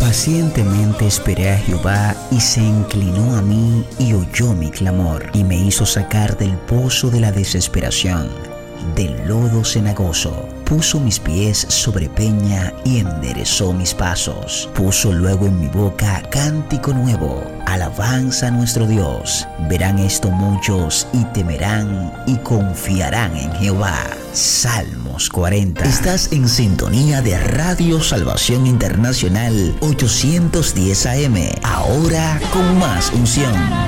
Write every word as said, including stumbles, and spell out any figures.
Pacientemente esperé a Jehová y se inclinó a mí y oyó mi clamor y me hizo sacar del pozo de la desesperación, del lodo cenagoso. Puso mis pies sobre peña y enderezó mis pasos. Puso luego en mi boca cántico nuevo, alabanza a nuestro Dios. Verán esto muchos y temerán y confiarán en Jehová. Salmos cuarenta. Estás en sintonía de Radio Salvación Internacional ochocientos diez A M. Ahora con más unción.